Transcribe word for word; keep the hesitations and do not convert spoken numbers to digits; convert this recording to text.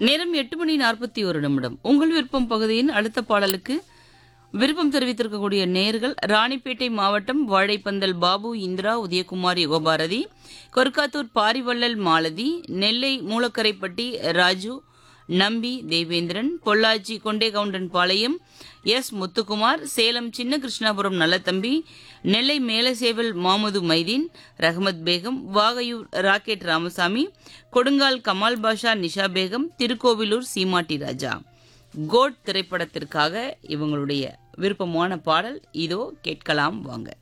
நேரம் எட்டு மணி நாற்பத்தி ஒரு நிமிடம். உங்கள் விருப்பம் பகுதியின் அடுத்த பாடலுக்கு விருப்பம் தெரிவித்திருக்கக்கூடிய நேர்கள் ராணிப்பேட்டை மாவட்டம் வாழைப்பந்தல் பாபு, இந்திரா, உதயகுமார், யுகபாரதி, கொர்க்காத்தூர் பாரிவள்ளல் மாலதி, நெல்லை மூலக்கரைப்பட்டி ராஜு, நம்பி தேவேந்திரன், பொள்ளாச்சி கொண்டேகவுண்டன் பாளையம் எஸ் முத்துக்குமார், சேலம் சின்ன கிருஷ்ணாபுரம் நல்லத்தம்பி, நெல்லை மேலசேவல் மாமுது மைதீன், ரஹமத் பேகம், வாகையூர் ராக்கெட் ராமசாமி, கொடுங்கால் கமால் பாஷா, நிஷா பேகம், திருக்கோவிலூர் சீமாட்டி ராஜா. கோட் திரைப்படத்திற்காக இவங்களுடைய விருப்பமான பாடல் இதோ கேட்கலாம் வாங்க.